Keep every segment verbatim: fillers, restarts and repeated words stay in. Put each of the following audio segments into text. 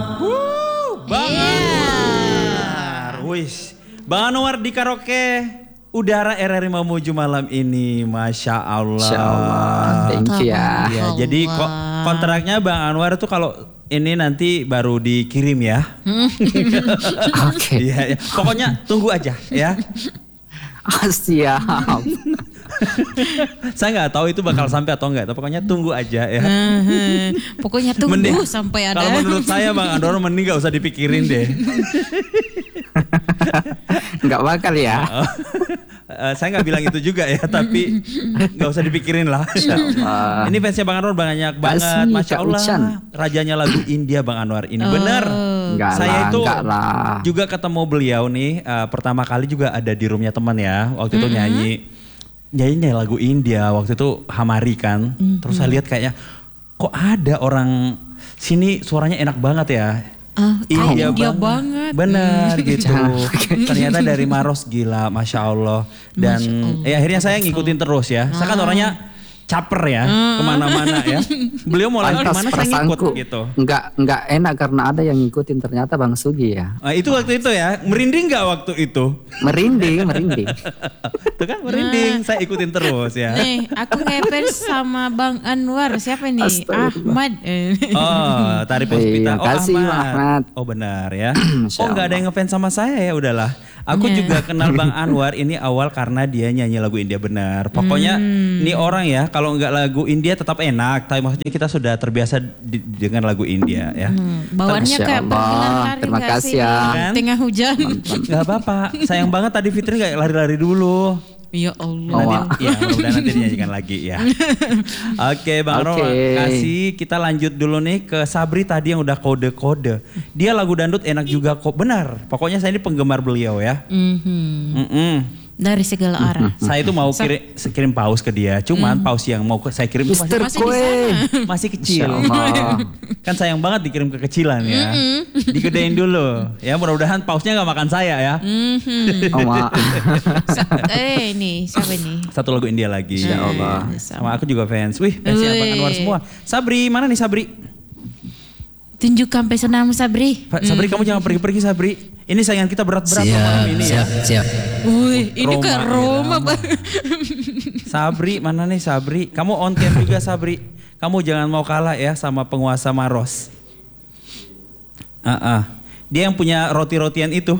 Wuh, Bang Anwar. Wis, Bang Anwar di karaoke udara R R I Mamuju malam ini, Masya Allah. Masya Allah, thank you ya. Ya, jadi kok kontraknya Bang Anwar tuh kalau ini nanti baru dikirim ya. Oke. Iya, ya. Pokoknya tunggu aja ya. Oh, siap. Saya nggak tahu itu bakal sampai atau enggak, tapi pokoknya tunggu aja ya. Pokoknya tunggu Mending- sampai ada. Kalau menurut saya Bang Anwar mending nggak usah dipikirin deh. Nggak bakal ya. Eh, saya nggak bilang itu juga ya, tapi nggak usah dipikirin lah. Allah. Ini fansnya Bang Anwar banyak banget, Kasih, Masya Kak Allah. Ucan. Rajanya lagu India Bang Anwar ini, bener. Enggak Saya lah, itu enggak lah. juga ketemu beliau nih eh, pertama kali juga ada di roomnya teman ya. Waktu itu nyanyi, nyanyi lagu India. Waktu itu Hamari kan. Terus saya lihat kayaknya kok ada orang sini suaranya enak banget ya. Ah, kayak India banget. Bener gitu. Jangan. Ternyata dari Maros gila, Masya Allah. Dan Masya Allah. eh, akhirnya saya ngikutin terus ya. Saya kan orangnya caper ya, kemana-mana ya. Beliau mau lagi Pantas kemana saya ngikut perasaanku gitu. Enggak enggak enak karena ada yang ngikutin ternyata Bang Sugi ya. Nah, itu waktu itu ya, merinding nggak waktu itu? Merinding, merinding. Itu kan merinding, saya ikutin terus ya. Nih, aku ngefans sama Bang Anwar. Siapa nih? Astagfirullah. Ahmad. Eh. Oh, Tari Puspita. Iya, Oh, kasih, Ahmad. Ahmad. Oh, benar ya. Masya Oh, nggak ada yang ngefans sama saya ya, udahlah. Aku Iya. juga kenal Bang Anwar ini awal karena dia nyanyi lagu India benar. Pokoknya Hmm. nih orang ya, kalau nggak lagu India tetap enak. Tapi maksudnya kita sudah terbiasa di- dengan lagu India ya. Hmm, bawaannya Masya kayak Allah. panggilan lari Terima nggak kasih sih? ya. Kan? Tengah hujan. Gak apa-apa. Sayang banget tadi Fitri nggak lari-lari dulu. Ya Allah. Oh, Nanti, ya mudah-mudahan nanti dinyanyikan lagi ya. Oke Bang Anwar, Oke. kasih kita lanjut dulu nih ke Sabri tadi yang udah kode-kode. Dia lagu dangdut enak juga kok, benar. Pokoknya saya ini penggemar beliau ya. Mhm. Mm-mm. Dari segala arah. Saya itu mau kirim, kirim paus ke dia, cuman paus yang mau ke- saya kirim itu masih, Mister Masih di Kue. masih kecil. Masya Allah. Kan sayang banget dikirim kekecilan ya. Digedein dulu. Ya mudah-mudahan pausnya nggak makan saya ya. Mhm. Oh, ma. Sa- eh ini siapa ini? Satu lagu India lagi. Insya Allah. Sama aku juga fans. Wih, fansnya Bang Wih. Anwar semua. Sabri, mana nih Sabri? Tunjukkan pesonamu Sabri. Fa- Sabri kamu jangan pergi-pergi Sabri. Ini saingan kita berat-berat loh malam ini siap, ya. siap. Wih, ini Roma, ke Roma, Irama. Bang. Sabri, mana nih Sabri? Kamu on cam juga Sabri. Kamu jangan mau kalah ya sama penguasa Maros. Ah, ah. Dia yang punya roti-rotian itu.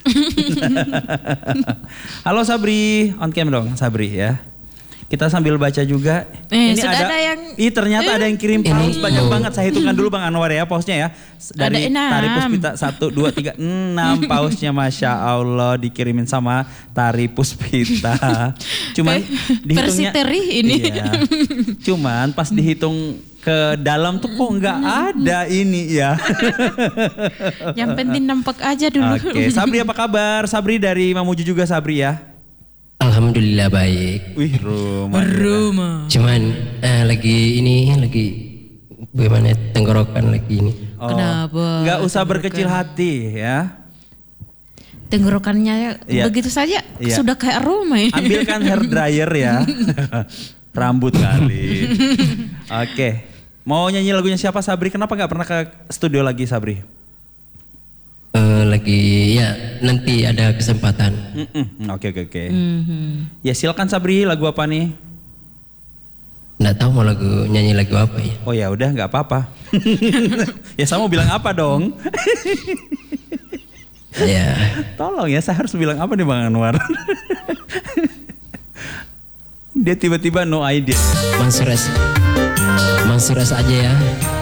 Halo Sabri, on cam dong Sabri ya. Kita sambil baca juga. Eh, sudah ada yang- Ih, ternyata ada yang kirim paus banyak banget. Saya hitungkan dulu Bang Anwar ya pausnya ya. Dari Ada enam. Tari Puspita satu, dua, tiga, enam pausnya, Masya Allah dikirimin sama Tari Puspita. Cuman Eh, dihitungnya. versi Teri ini. Iya. Cuman pas dihitung ke dalam tuh kok nggak ada ini ya. Yang penting nampak aja dulu. Oke, Sabri apa kabar? Sabri dari Mamuju juga Sabri ya. Alhamdulillah baik. Wih, rumah. Roma. Cuman eh, lagi ini lagi bagaimana tenggorokan lagi ini. Oh, Kenapa? nggak usah berkecil hati ya. Tenggorokannya Iya. begitu saja Iya. sudah kayak Roma ini. Ambilkan hair dryer ya. Rambut kali. Oke. Mau nyanyi lagunya siapa Sabri? Kenapa nggak pernah ke studio lagi Sabri? Eh, lagi ya nanti ada kesempatan. Mm-mm. Oke oke oke. Mhm. Ya silakan Sabri, lagu apa nih? Nggak tahu mau lagu nyanyi lagu apa ya. Oh ya udah nggak apa-apa. Ya saya mau bilang apa dong? Ya Tolong ya, saya harus bilang apa nih Bang Anwar? Dia tiba-tiba no idea. Mansuras Mansuras aja ya.